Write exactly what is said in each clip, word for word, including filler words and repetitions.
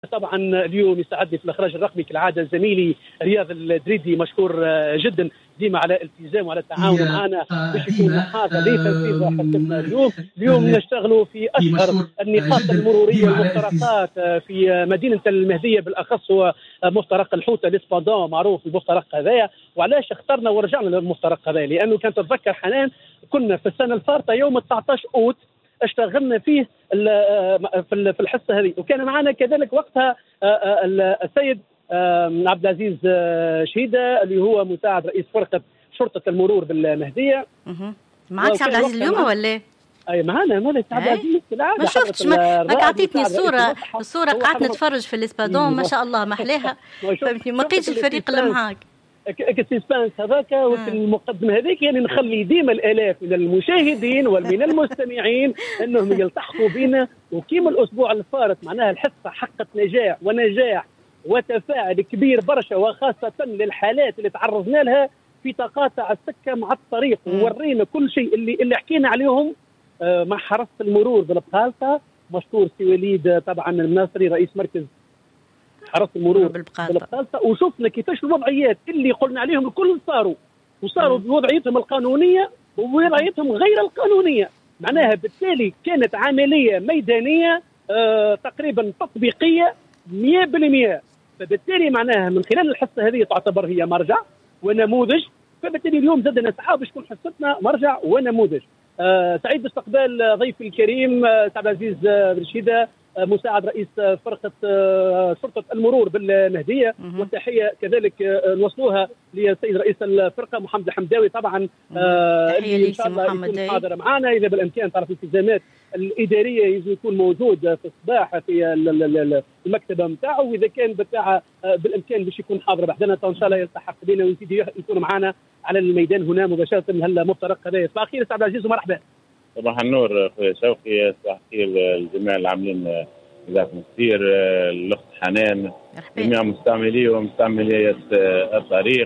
طبعا اليوم يسعدني في الاخراج الرقمي كالعاده زميلي رياض الدريدي، مشكور جدا ديما على الالتزام وعلى التعاون معنا باش يكون محاضر لتنفيذ حصتنا اليوم. اليوم نشتغلوا في اشهر النقاط المروريه والمفترقات في مدينه المهديه، بالاخص هو مفترق الحوته لسبادون معروف المفترق هذايا. وعلاش اخترنا ورجعنا للمفترق هذايا؟ لانه كان تتذكر حنان كنا في السنه الفارطه يوم تسعة عشر أوت اشتغلنا فيه في الحصه هذه، وكان معنا كذلك وقتها السيد عبد العزيز شهيده اللي هو مساعد رئيس فرقه شرطه المرور بالمهديه. معك عبد العزيز اليوم ولا؟ اي معنا مالك عبد العزيز ما شفتش، ما عطيتني الصوره الصوره قعدت نتفرج في الاسبادون ما شاء الله محلاها، فهمتني ما لقيتش الفريق اللي معاك السسبانس هذاك والمقدمه هذيك، يعني نخلي ديما الالاف من المشاهدين ومن المستمعين انهم يلتحقوا بنا. وكيما الاسبوع الفارط معناها الحصه حقت نجاح ونجاح وتفاعل كبير برشا، وخاصه للحالات اللي تعرضنا لها في تقاطع السكه مع الطريق، وورينا كل شيء اللي اللي حكينا عليهم مع حرس المرور بالبقالطه. مشكور سي وليد طبعا الناصري رئيس مركز حرس المرور بالبقالطه، وشفنا كيفاش الوضعيات اللي قلنا عليهم الكل صاروا وصاروا بوضعيتهم القانونيه ووضعيتهم غير القانونيه. معناها بالتالي كانت عمليه ميدانيه آه تقريبا تطبيقيه مئة بالمئة. فبالتالي معناها من خلال الحصه هذه تعتبر هي مرجع ونموذج. فبالتالي اليوم زدنا نسعى باش تكون حصتنا مرجع ونموذج. آه سعيد باستقبال ضيفي الكريم آه عبد العزيز بن شهيده مساعد رئيس فرقة شرطة المرور بالمهدية، والتحية كذلك نوصلوها للسيد رئيس الفرقة محمد الحمداوي طبعا اللي إن شاء الله يكون حاضر معنا. إذا بالإمكان تعرف الالتزامات الإدارية يجب يكون موجود في الصباح في المكتبة متاعه، وإذا كان بتاع بالإمكان باش يكون حاضر بعدنا إن شاء الله يلتحق بنا ويزيد يكون معنا على الميدان هنا مباشرة هالمفترق هذا. صباح الخير سي عبد العزيز ومرحبا. صباح النور خويا شوقي، صباح الخير الجميع العاملين جزاكم كثير، الاخت حنان، جميع مستعملي ومستعمليات الطريق،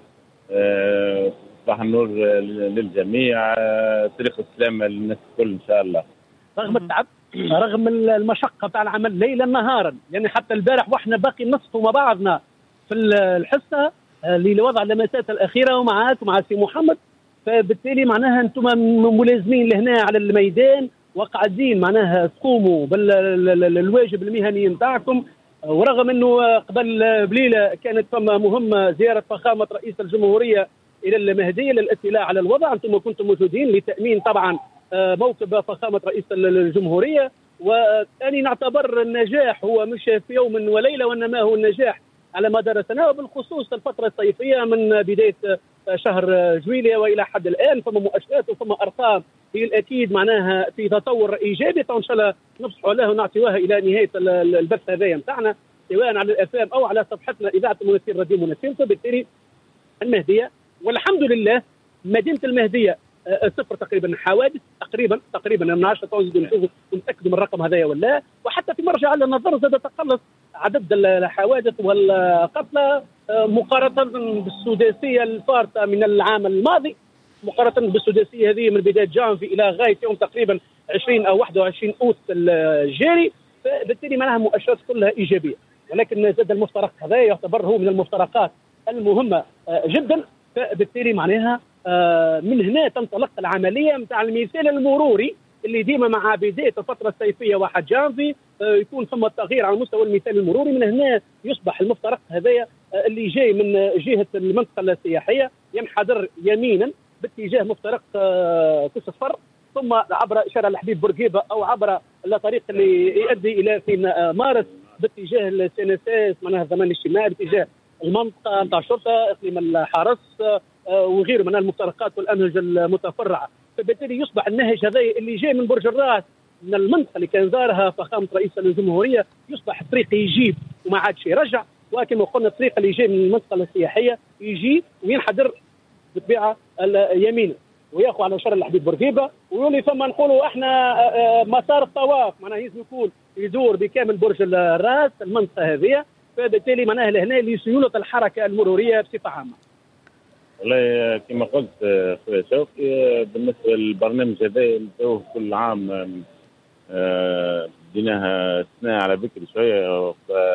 صباح النور للجميع، طريق السلامه للناس الكل ان شاء الله. رغم التعب رغم المشقه تاع العمل ليلا نهارا، يعني حتى البارح واحنا باقي نصفوا مع بعضنا في الحصه لوضع اللمسات الاخيره ومعاك ومع سي محمد. فبالتالي معناها انتم ملازمين لهنا على الميدان وقاعدين معناها تقوموا بالواجب المهني نتاعكم. ورغم انه قبل بليله كانت ثم مهمه زياره فخامه رئيس الجمهوريه الى المهديه للاطلاع على الوضع، انتم كنتم موجودين لتامين طبعا موكب فخامه رئيس الجمهوريه. واني نعتبر النجاح هو مش في يوم وليله، وانما هو النجاح على مدار سنه، وبالخصوص الفتره الصيفيه من بدايه شهر جويلية والى حد الان. فما مؤشرات وفما ارقام هي الاكيد معناها في تطور ايجابي، ان شاء الله نفصحوا له ونعطيوها الى نهايه البث هذايا نتاعنا سواء على الافام او على صفحتنا اذاعه المنسير راديو منسير. فبالتالي المهديه والحمد لله مدينه المهديه صفر تقريبا حوادث تقريبا تقريبا من عشرة نشوفوا ونتاكدوا من الرقم هذايا ولا. وحتى في مرجع على النظر زاد تقلص عدد الحوادث والقتلى مقارنه بالسداسيه الفارطه من العام الماضي، مقارنه بالسداسيه هذه من بدايه جانفي الى غايه يوم تقريبا عشرين او واحد وعشرين اوت الجاري. فبالتالي معناها مؤشرات كلها ايجابيه، ولكن زاد المفترق هذا يعتبر هو من المفترقات المهمه جدا. فبالتالي معناها من هنا تنطلق العمليه نتاع المثال المروري اللي ديما مع بدايه الفتره الصيفيه واحد جانفي يكون ثم تغيير على مستوى المثال المروري. من هنا يصبح المفترق هذايا اللي جاي من جهه المنطقه السياحيه ينحدر يمينا باتجاه مفترق كوس الصفر، ثم عبر شارع الحبيب بورقيبه او عبر الطريق اللي يؤدي الى في مارس باتجاه السينساس معناها الزمان الاجتماعي باتجاه المنطقه نتاع الشرطه اقليم الحرس وغيره من المفترقات والانهج المتفرعه. فبالتالي يصبح النهج هذا اللي جاي من برج الراس من المنطقه اللي كان زارها فخامه رئيس الجمهوريه يصبح الطريق يجيب وما عادش يرجع، وكما قلنا الطريق اللي جاي من المنطقه السياحيه يجي وينحدر بالطبيعه يمينا وياخذ على شارع الحبيب بورقيبه ويولي ثم نقولوا احنا مسار الطواف معناها لازم يكون يدور بكامل برج الراس المنطقه هذه. فبالتالي معناها لهنا لسيوله الحركه المروريه بصفه عامه. والله كما قلت خويا شوقي بالنسبه للبرنامج هذا نتوه كل عام بديناها سنة على بكري شوية